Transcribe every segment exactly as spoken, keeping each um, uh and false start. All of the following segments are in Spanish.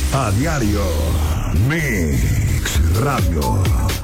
A diario, Mix Radio.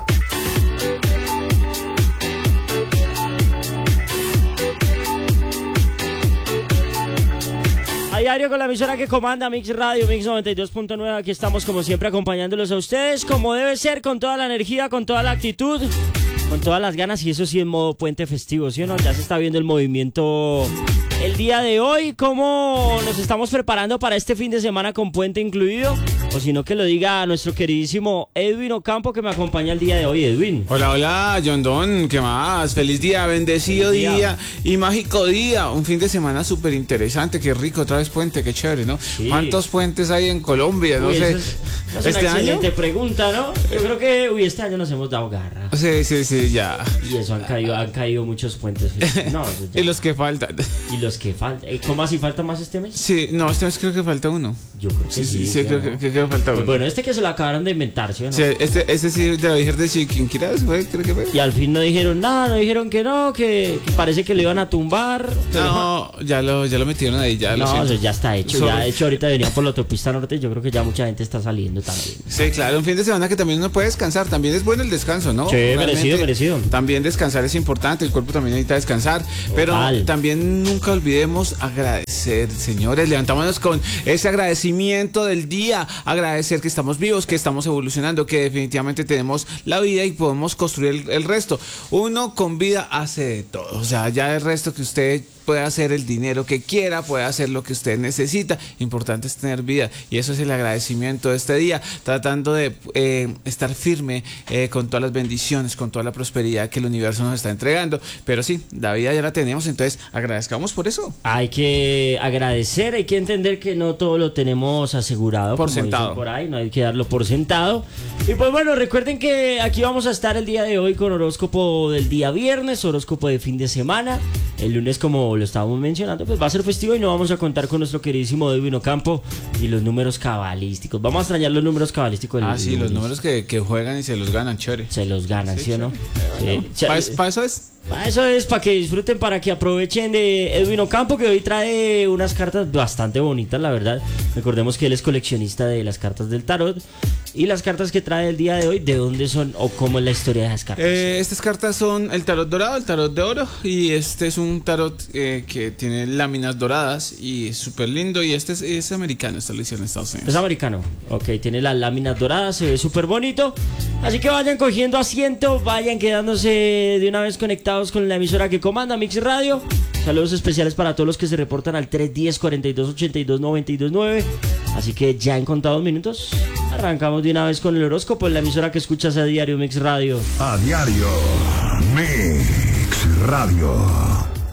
A diario con la emisora que comanda Mix Radio, Mix noventa y dos punto nueve. Aquí estamos como siempre acompañándolos a ustedes como debe ser, con toda la energía, con toda la actitud, con todas las ganas, y eso sí en modo puente festivo, ¿sí o no? Ya se está viendo el movimiento el día de hoy, cómo nos estamos preparando para este fin de semana con puente incluido, o si no que lo diga nuestro queridísimo Edwin Ocampo, que me acompaña el día de hoy. Edwin. Hola, hola, John Don, ¿qué más? Feliz día, bendecido día. día y mágico día, un fin de semana súper interesante, qué rico, otra vez puente, qué chévere, ¿no? Sí. ¿Cuántos puentes hay en Colombia? No uy, sé. Es, es ¿Este una excelente año? Pregunta, ¿no? Yo creo que uy, este año nos hemos dado garra. Sí, sí, sí, ya. Y eso, han caído, han caído muchos puentes. No, y los que faltan. Y los que faltan. ¿Cómo así falta más este mes? Sí, no, este mes creo que falta uno. Yo creo que sí. Sí, sí, sí creo, que, creo que falta uno. Bueno, este que se lo acabaron de inventar, ¿sí o no? Sí, este, este sí, de la Virgen de Chiquinquirá, fue, creo que fue. Y al fin no dijeron nada, no dijeron que no, que, que parece que lo iban a tumbar. Pero... No, ya lo, ya lo metieron ahí, ya lo No, siento. eso ya está hecho, so... ya de hecho ahorita venían por la autopista norte, yo creo que ya mucha gente está saliendo también. Sí, claro, un fin de semana que también uno puede descansar, también es bueno el descanso, ¿no? Sí, realmente, merecido, merecido. También descansar es importante, el cuerpo también necesita descansar, pero Total. También nunca olvidemos agradecer, señores, levantámonos con ese agradecimiento del día, agradecer que estamos vivos, que estamos evolucionando, que definitivamente tenemos la vida y podemos construir el, el resto. Uno con vida hace de todo, o sea, ya el resto que usted puede hacer el dinero que quiera, puede hacer lo que usted necesita, importante es tener vida, y eso es el agradecimiento de este día, tratando de eh, estar firme eh, con todas las bendiciones, con toda la prosperidad que el universo nos está entregando, pero sí, la vida ya la tenemos, entonces agradezcamos por eso. Hay que agradecer, hay que entender que no todo lo tenemos asegurado, por como sentado, por ahí, no hay que darlo por sentado. Y pues bueno, recuerden que aquí vamos a estar el día de hoy con horóscopo del día viernes, horóscopo de fin de semana. El lunes, como lo estábamos mencionando, pues va a ser festivo y no vamos a contar con nuestro queridísimo Edwin Ocampo y los números cabalísticos. Vamos a extrañar los números cabalísticos. Ah, sí, los números que, que juegan y se los ganan, chévere. Se los ganan, ¿sí, ¿sí o no? Bueno, sí. ¿Para pa eso es? Para eso es, para que disfruten, para que aprovechen de Edwin Ocampo, que hoy trae unas cartas bastante bonitas, la verdad. Recordemos que él es coleccionista de las cartas del tarot. Y las cartas que trae el día de hoy, ¿de dónde son o cómo es la historia de esas cartas? Eh, estas cartas son el tarot dorado, el tarot de oro. Y este es un tarot eh, que tiene láminas doradas y es súper lindo. Y este es, es americano, esta lo hicieron en Estados Unidos. Es americano, ok, tiene las láminas doradas, se ve súper bonito. Así que vayan cogiendo asiento, vayan quedándose de una vez conectados con la emisora que comanda Mix Radio. Saludos especiales para todos los que se reportan al tres diez, cuarenta y dos, ochenta y dos, noventa y dos nueve. Así que ya en contados minutos arrancamos de una vez con el horóscopo en la emisora que escuchas a diario Mix Radio. A diario Mix Radio.